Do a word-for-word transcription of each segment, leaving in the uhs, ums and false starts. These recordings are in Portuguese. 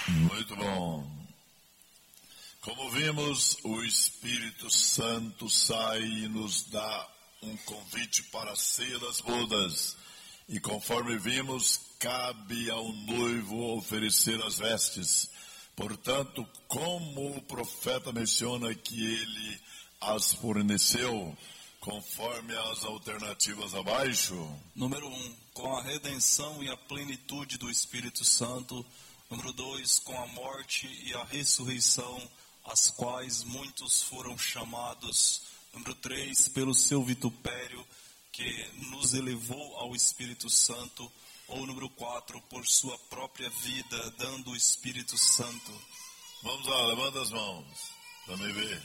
Muito bom. Como vimos, o Espírito Santo sai e nos dá um convite para a ceia das bodas. E conforme vimos, cabe ao noivo oferecer as vestes. Portanto, como o profeta menciona que ele as forneceu, conforme as alternativas abaixo. Número um, com a redenção e a plenitude do Espírito Santo. Número dois, com a morte e a ressurreição, as quais muitos foram chamados. Número três, pelo seu vitupério, que nos elevou ao Espírito Santo. Ou número quatro, por sua própria vida, dando o Espírito Santo. Vamos lá, levanta as mãos, para me ver.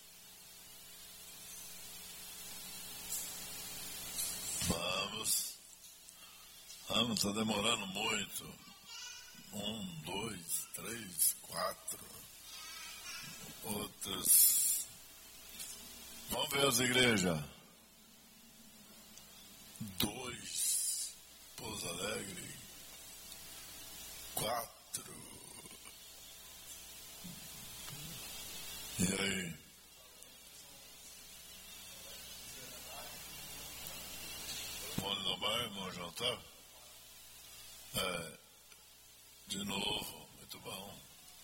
Vamos. Vamos, está demorando muito. Um, dois, três, quatro. Outras. Vamos ver as igrejas. Dois. Pouso Alegre. Quatro. E aí? Vamos no bairro, vamos jantar? É, de novo, muito bom.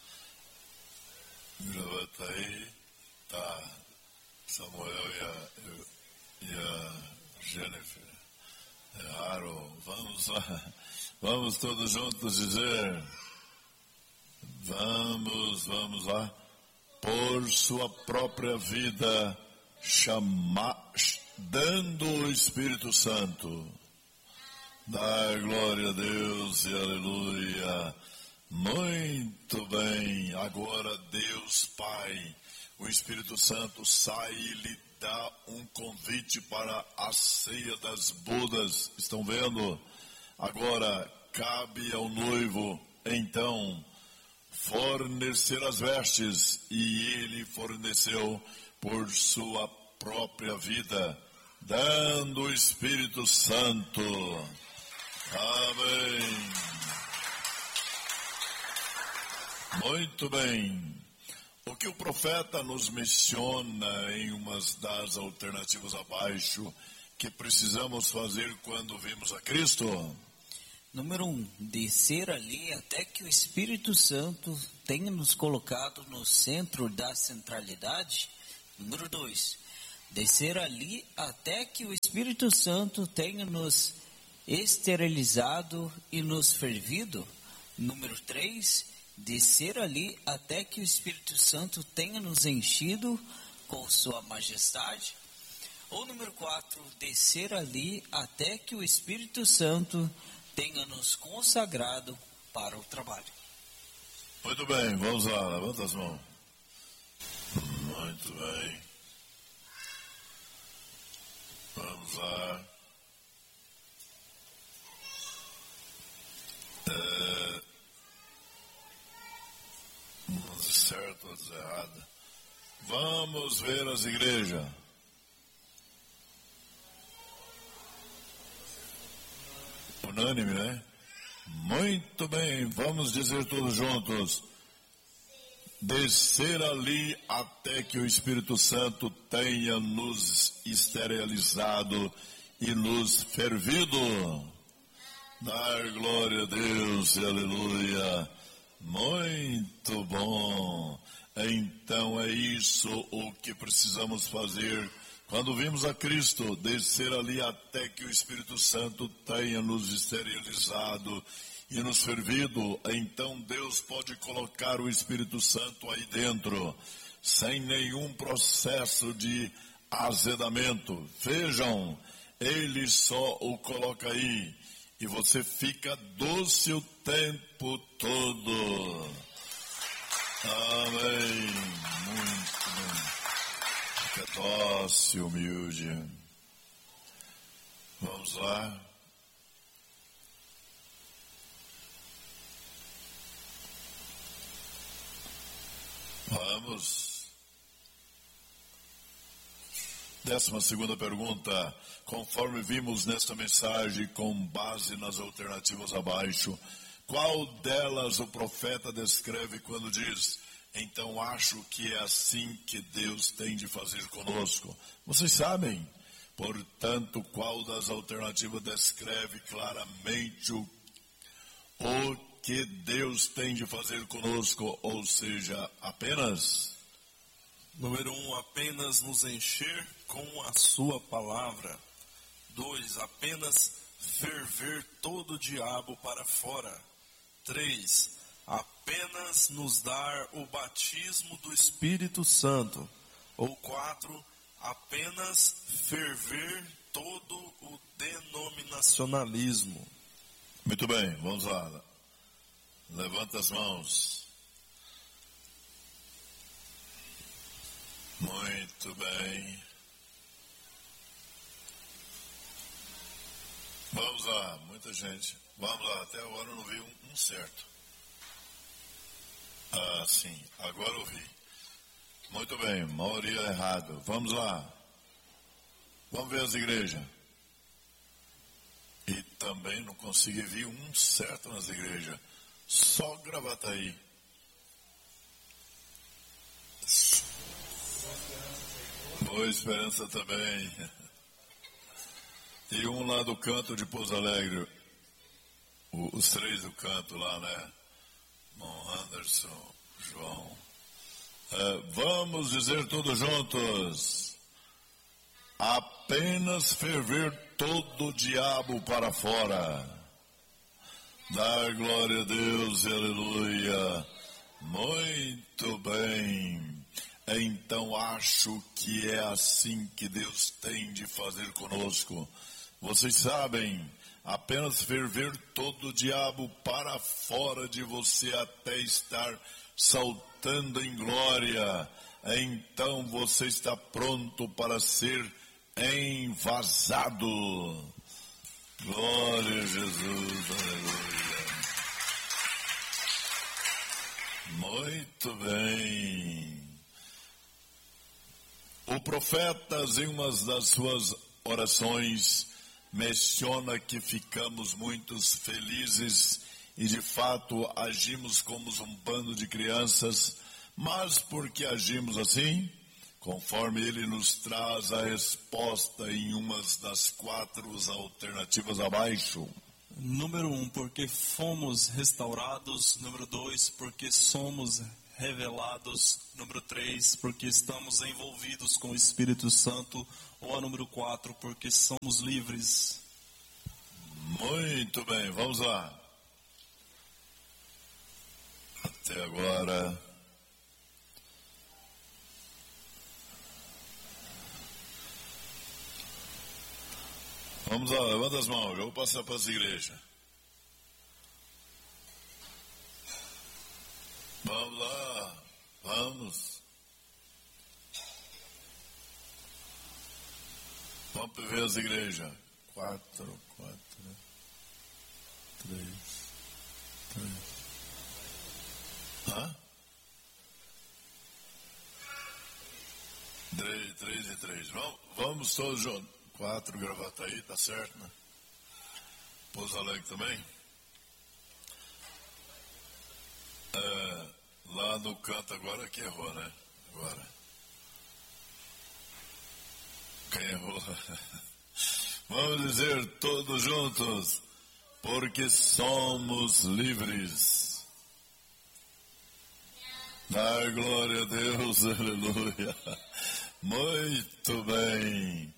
Gravata aí, tá Samuel e a, e a Jennifer. É raro, vamos lá, vamos todos juntos dizer, vamos, vamos lá, por sua própria vida, chamar, dando o Espírito Santo. Dá glória a Deus e aleluia. Muito bem, agora Deus Pai, o Espírito Santo sai e lhe dá um convite para a ceia das bodas. Estão vendo? Agora cabe ao noivo, então, fornecer as vestes, e ele forneceu por sua própria vida, dando o Espírito Santo. Amém. Muito bem. O que o profeta nos menciona em umas das alternativas abaixo, que precisamos fazer quando vimos a Cristo? Número um, descer ali até que o Espírito Santo tenha nos colocado no centro da centralidade. Número dois, descer ali até que o Espírito Santo tenha nos esterilizado e nos fervido. Número três, descer ali até que o Espírito Santo tenha nos enchido com sua majestade. Ou número quatro, descer ali até que o Espírito Santo tenha nos consagrado para o trabalho. Muito bem, vamos lá, levanta as mãos. Muito bem. Vamos lá. É, uns certo, outros errado. Vamos ver as igrejas. Unânime, né? Muito bem, vamos dizer todos juntos. Descer ali até que o Espírito Santo tenha nos esterilizado e nos fervido. Dar glória a Deus e aleluia. Muito bom. Então é isso o que precisamos fazer. Quando vimos a Cristo descer ali até que o Espírito Santo tenha nos esterilizado e nos fervido, então Deus pode colocar o Espírito Santo aí dentro, sem nenhum processo de azedamento. Vejam, Ele só o coloca aí e você fica doce o tempo todo. Amém. Muito bem. Fica doce, humilde. Vamos lá. Vamos. Décima segunda pergunta. Conforme vimos nesta mensagem, com base nas alternativas abaixo, Qual delas o profeta descreve quando diz: então acho que é assim que Deus tem de fazer conosco? Vocês sabem? Portanto, qual das alternativas descreve claramente o, o que Deus tem de fazer conosco? Ou seja, apenas... Número um, apenas nos encher com a sua palavra. Dois, apenas ferver todo o diabo para fora. Três, apenas nos dar o batismo do Espírito Santo. Ou quatro, apenas ferver todo o denominacionalismo. Muito bem, vamos lá. Levanta as mãos. Muito bem. Vamos lá, muita gente. Vamos lá, até agora eu não vi um, um certo. Ah, sim, agora eu vi. Muito bem, maioria errado. Vamos lá. Vamos ver as igrejas. E também não consegui ver um certo nas igrejas. Só Gravataí. Boa Esperança também. E um lá do canto de Pouso Alegre. O, os três do canto lá, né? Bom, Anderson, João. É, vamos dizer todos juntos. Apenas ferver todo o diabo para fora. Dar glória a Deus, aleluia. Muito bem. Então acho que é assim que Deus tem de fazer conosco. Vocês sabem, apenas ferver todo o diabo para fora de você até estar saltando em glória. Então você está pronto para ser envasado. Glória a Jesus, aleluia. Muito bem. O profeta, em uma das suas orações, menciona que ficamos muito felizes e de fato agimos como um bando de crianças, mas por que agimos assim? Conforme ele nos traz a resposta em uma das quatro alternativas abaixo. Número um, porque fomos restaurados. Número dois, porque somos revelados. Número três, porque estamos envolvidos com o Espírito Santo. Ou a número quatro, porque somos livres. Muito bem, vamos lá. Até agora. Vamos lá, levanta as mãos, eu vou passar para as igrejas. Vamos lá, vamos. Vamos ver as igrejas. Quatro, quatro, três, três. Hã? Três, três e três. Vamos, vamos todos juntos. Quatro, Gravataí, tá certo, né? Pouso Alegre também. É, lá no canto agora que errou, né? Agora. Quem errou? Vamos dizer todos juntos, porque somos livres. Dar glória a Deus, aleluia. Muito bem.